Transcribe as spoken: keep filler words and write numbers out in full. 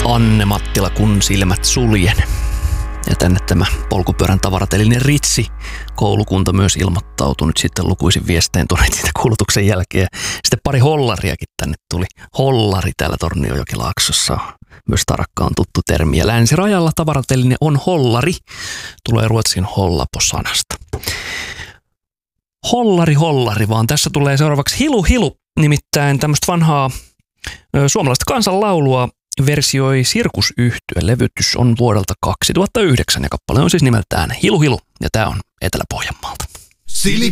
Anne Mattila, kun silmät suljen. Ja tänne tämä polkupyörän tavaratelinen Ritsi koulukunta myös ilmoittautui nyt sitten lukuisin viestein tuneet siitä kuulutuksen jälkeen. Sitten pari hollariakin tänne tuli. Hollari täällä Tornionjokilaaksossa. Myös tarakka on tuttu termi. Ja länsirajalla tavaratelinen on hollari. Tulee ruotsin hollapo-sanasta. Hollari, hollari, vaan tässä tulee seuraavaksi hilu, hilu. Nimittäin tämmöistä vanhaa ö, suomalaista kansanlaulua versioi Sirkusyhtye. Levytys on vuodelta kaksituhattayhdeksän ja kappale on siis nimeltään Hilu Hilu ja tää on Etelä-Pohjanmaalta.